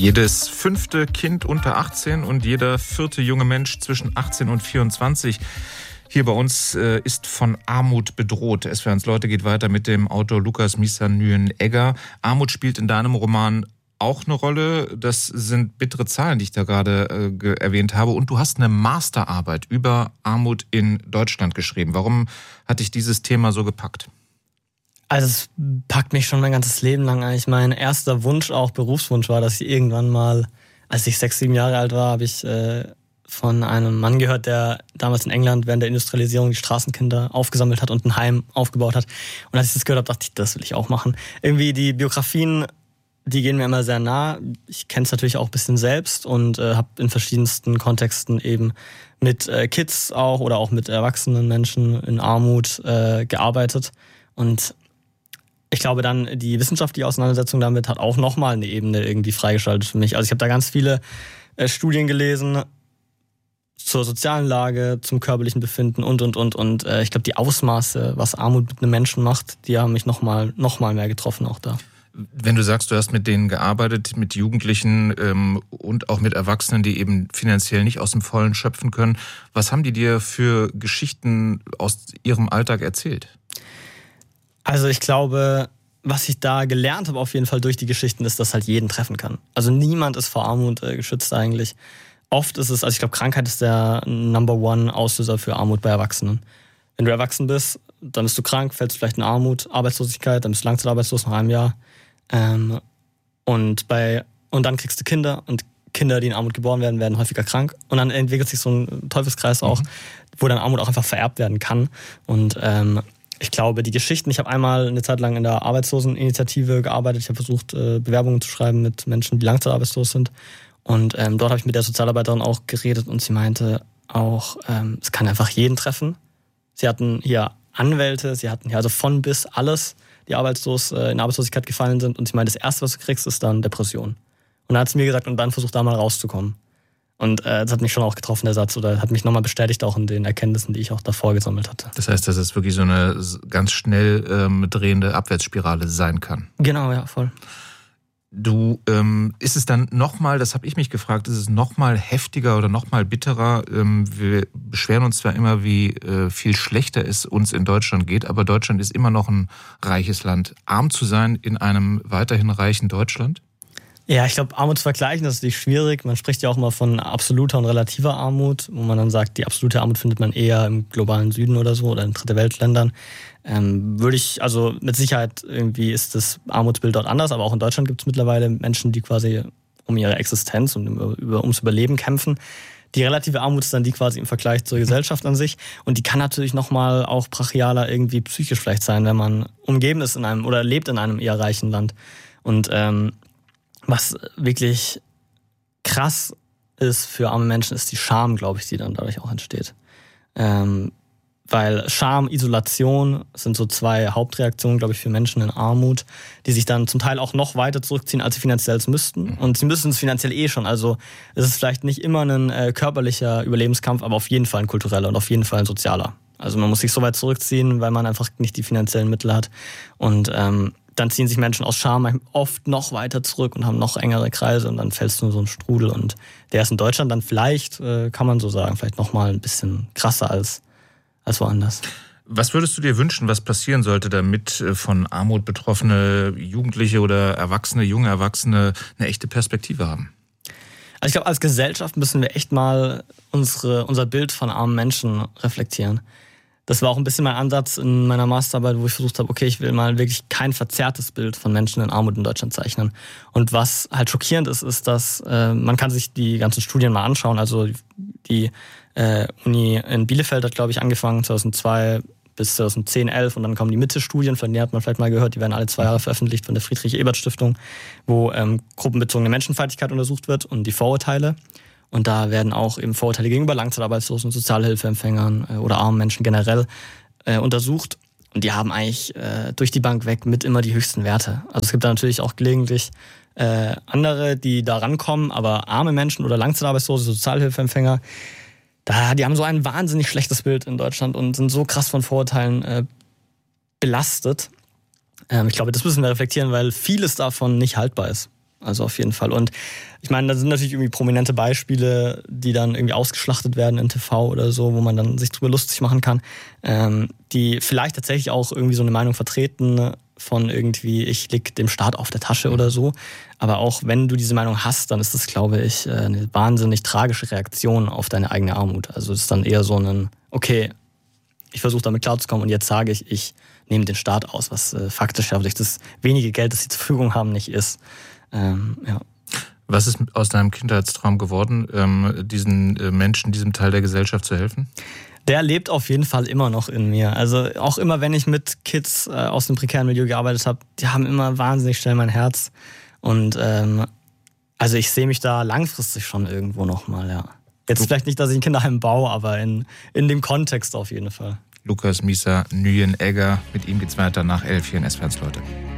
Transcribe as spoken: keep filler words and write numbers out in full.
Jedes fünfte Kind unter achtzehn und jeder vierte junge Mensch zwischen achtzehn und vierundzwanzig hier bei uns äh, ist von Armut bedroht. S W R eins Leute geht weiter mit dem Autor Lukas Missanyen-Egger. Armut spielt in deinem Roman auch eine Rolle. Das sind bittere Zahlen, die ich da gerade äh, erwähnt habe. Und du hast eine Masterarbeit über Armut in Deutschland geschrieben. Warum hat dich dieses Thema so gepackt? Also es packt mich schon mein ganzes Leben lang eigentlich. Mein erster Wunsch, auch Berufswunsch, war, dass ich irgendwann mal, als ich sechs, sieben Jahre alt war, habe ich äh, von einem Mann gehört, der damals in England während der Industrialisierung die Straßenkinder aufgesammelt hat und ein Heim aufgebaut hat. Und als ich das gehört habe, dachte ich, das will ich auch machen. Irgendwie die Biografien, die gehen mir immer sehr nah. Ich kenne es natürlich auch ein bisschen selbst und äh, habe in verschiedensten Kontexten eben mit äh, Kids auch oder auch mit erwachsenen Menschen in Armut äh, gearbeitet. Und ich glaube dann, die wissenschaftliche Auseinandersetzung damit hat auch nochmal eine Ebene irgendwie freigeschaltet für mich. Also ich habe da ganz viele äh, Studien gelesen zur sozialen Lage, zum körperlichen Befinden und, und, und. Und äh, ich glaube, die Ausmaße, was Armut mit einem Menschen macht, die haben mich nochmal noch mal mehr getroffen auch da. Wenn du sagst, du hast mit denen gearbeitet, mit Jugendlichen ähm, und auch mit Erwachsenen, die eben finanziell nicht aus dem Vollen schöpfen können, was haben die dir für Geschichten aus ihrem Alltag erzählt? Also ich glaube, was ich da gelernt habe auf jeden Fall durch die Geschichten, ist, dass halt jeden treffen kann. Also niemand ist vor Armut äh, geschützt eigentlich. Oft ist es, also ich glaube, Krankheit ist der Number One Auslöser für Armut bei Erwachsenen. Wenn du erwachsen bist, dann bist du krank, fällst vielleicht in Armut, Arbeitslosigkeit, dann bist du langzeitarbeitslos nach einem Jahr. Ähm, und, bei, und dann kriegst du Kinder und Kinder, die in Armut geboren werden, werden häufiger krank. Und dann entwickelt sich so ein Teufelskreis auch, mhm. wo dann Armut auch einfach vererbt werden kann. Und ähm, ich glaube, die Geschichten, ich habe einmal eine Zeit lang in der Arbeitsloseninitiative gearbeitet. Ich habe versucht, Bewerbungen zu schreiben mit Menschen, die langzeitarbeitslos sind. Und ähm, dort habe ich mit der Sozialarbeiterin auch geredet und sie meinte auch, ähm, es kann einfach jeden treffen. Sie hatten hier Anwälte, sie hatten hier also von bis alles, die arbeitslos äh, in Arbeitslosigkeit gefallen sind. Und sie meinte, das Erste, was du kriegst, ist dann Depression. Und dann hat sie mir gesagt, und dann versuch da mal rauszukommen. Und äh, das hat mich schon auch getroffen, der Satz, oder hat mich nochmal bestätigt auch in den Erkenntnissen, die ich auch davor gesammelt hatte. Das heißt, dass es wirklich so eine ganz schnell ähm, drehende Abwärtsspirale sein kann. Genau, ja, voll. Du, ähm, ist es dann nochmal, das habe ich mich gefragt, ist es nochmal heftiger oder nochmal bitterer? Ähm, wir beschweren uns zwar immer, wie äh, viel schlechter es uns in Deutschland geht, aber Deutschland ist immer noch ein reiches Land. Arm zu sein in einem weiterhin reichen Deutschland? Ja, ich glaube, Armut zu vergleichen, das ist nicht schwierig. Man spricht ja auch mal von absoluter und relativer Armut, wo man dann sagt, die absolute Armut findet man eher im globalen Süden oder so oder in dritte Weltländern. Ähm, würde ich, also mit Sicherheit irgendwie ist das Armutsbild dort anders, aber auch in Deutschland gibt es mittlerweile Menschen, die quasi um ihre Existenz und über, ums Überleben kämpfen. Die relative Armut ist dann die quasi im Vergleich zur Gesellschaft an sich und die kann natürlich nochmal auch brachialer irgendwie psychisch vielleicht sein, wenn man umgeben ist in einem oder lebt in einem eher reichen Land. Und ähm, was wirklich krass ist für arme Menschen, ist die Scham, glaube ich, die dann dadurch auch entsteht. Ähm, weil Scham, Isolation sind so zwei Hauptreaktionen, glaube ich, für Menschen in Armut, die sich dann zum Teil auch noch weiter zurückziehen, als sie finanziell es müssten. Und sie müssen es finanziell eh schon. Also es ist vielleicht nicht immer ein äh, körperlicher Überlebenskampf, aber auf jeden Fall ein kultureller und auf jeden Fall ein sozialer. Also man muss sich so weit zurückziehen, weil man einfach nicht die finanziellen Mittel hat. Und ähm, dann ziehen sich Menschen aus Scham oft noch weiter zurück und haben noch engere Kreise und dann fällst du in so einen Strudel. Und der ist in Deutschland dann vielleicht, äh, kann man so sagen, vielleicht noch mal ein bisschen krasser als, als woanders. Was würdest du dir wünschen, was passieren sollte, damit von Armut betroffene Jugendliche oder Erwachsene, junge Erwachsene eine echte Perspektive haben? Also ich glaube, als Gesellschaft müssen wir echt mal unsere, unser Bild von armen Menschen reflektieren. Das war auch ein bisschen mein Ansatz in meiner Masterarbeit, wo ich versucht habe, okay, ich will mal wirklich kein verzerrtes Bild von Menschen in Armut in Deutschland zeichnen. Und was halt schockierend ist, ist, dass äh, man kann sich die ganzen Studien mal anschauen. Also die äh, Uni in Bielefeld hat, glaube ich, angefangen zweitausendzwei bis zweitausendzehn, elf und dann kommen die Mitte-Studien, von denen hat man vielleicht mal gehört, die werden alle zwei Jahre veröffentlicht von der Friedrich-Ebert-Stiftung, wo ähm, gruppenbezogene Menschenfeindlichkeit untersucht wird und die Vorurteile. Und da werden auch eben Vorurteile gegenüber Langzeitarbeitslosen, Sozialhilfeempfängern äh, oder armen Menschen generell äh, untersucht. Und die haben eigentlich äh, durch die Bank weg mit immer die höchsten Werte. Also es gibt da natürlich auch gelegentlich äh, andere, die da rankommen, aber arme Menschen oder Langzeitarbeitslose, Sozialhilfeempfänger, da, die haben so ein wahnsinnig schlechtes Bild in Deutschland und sind so krass von Vorurteilen äh, belastet. Ähm, ich glaube, das müssen wir reflektieren, weil vieles davon nicht haltbar ist. Also auf jeden Fall. Und ich meine, da sind natürlich irgendwie prominente Beispiele, die dann irgendwie ausgeschlachtet werden in T V oder so, wo man dann sich drüber lustig machen kann, ähm, die vielleicht tatsächlich auch irgendwie so eine Meinung vertreten von irgendwie, ich lieg dem Staat auf der Tasche oder so. Aber auch wenn du diese Meinung hast, dann ist das, glaube ich, eine wahnsinnig tragische Reaktion auf deine eigene Armut. Also es ist dann eher so ein, okay, ich versuche damit klarzukommen und jetzt sage ich, ich nehme den Staat aus, was äh, faktisch ja durch das wenige Geld, das sie zur Verfügung haben, nicht ist. Ähm, ja. Was ist aus deinem Kindheitstraum geworden, ähm, diesen äh, Menschen, diesem Teil der Gesellschaft zu helfen? Der lebt auf jeden Fall immer noch in mir. Also auch immer, wenn ich mit Kids äh, aus dem prekären Milieu gearbeitet habe, die haben immer wahnsinnig schnell mein Herz. Und ähm, also ich sehe mich da langfristig schon irgendwo nochmal, ja. Jetzt vielleicht nicht, dass ich ein Kinderheim baue, aber in, in dem Kontext auf jeden Fall. Lukas Misa Nguyen Egger, mit ihm geht's weiter nach elf hier in S W R eins, Leute.